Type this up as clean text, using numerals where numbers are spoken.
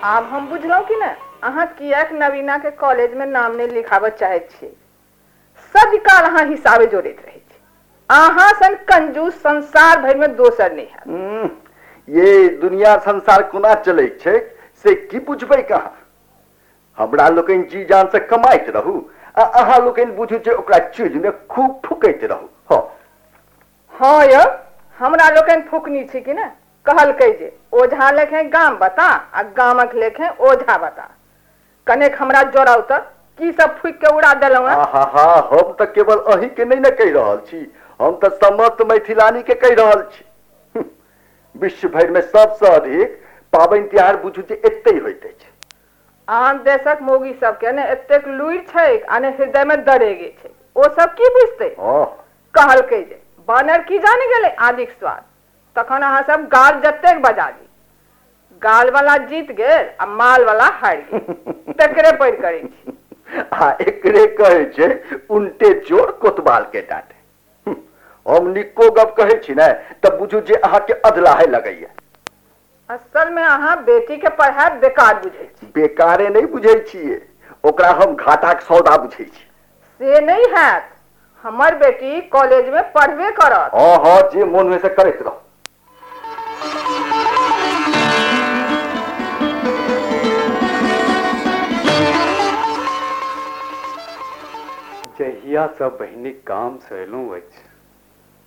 आब हम बुझलहुँ कि ने अहाँ किएक नवीना के कॉलेज में नाम नहीं लिखाबऽ चाहै छियै। सदिकाल अहाँ हिसाबे जोड़ैत रहै छी। अहाँ सन कंजूस संसार भर में दोसर नहीं है। ये दुनिया संसार कोना चलै छै से की बुझबै कहाँ। हमरा लोकनि जी जान से कमाइत रहू आ अहाँ लोकनि बुझू जे ओकरा चूल्हि में खूब फूकैत रहू। हाँ यौ, हमरा लोकनि फूकनी छी कि ने। कहलकै जे ओझा लेखे गाम बता आ गामक लेखे ओझा बता। कनेक हमरा जोड़ाउ तऽ की सब फूक के उड़ा देलहुँ। हम तऽ केवल अही के नहीं न कहि रहल छी, हम तऽ समस्त मैथिलानी के कहि रहल छी। विश्व भर में सबसे अधिक पाबनि त्योहार बुझू जे एते होइत अछि। आन देशक मौगी सबके ने एतेक लुरि छै आ ने हृदय में दरेगे छै। ओ सब की बुझतै। कहलकै जे बानर की जाने गेलै आदिक स्वाद। तखन अहाँ सब गाल जतेक बजा ली, गाल वाला जीत गेल आ माल वाला हारि गेल। तकरे पैर करै छी। एकरे कहै छै उल्टे चोर कोतवाल के डांटे। हम निको गप कहै छी ने तऽ बुझू जे अहाँ के अधलाहे लगैया। असल में अहाँ बेटी के पढ़ाई बेकार बुझै छी। बेकारे नहीं बुझै छियै, ओकरा हम घाटाक सौदा बुझै छी। से नहीं हैत, हमर बेटी कॉलेज में पढ़बे करत। हाँ जे मोन में से करैत रह। जहिया सब बहिनी काम से एलूँ अछि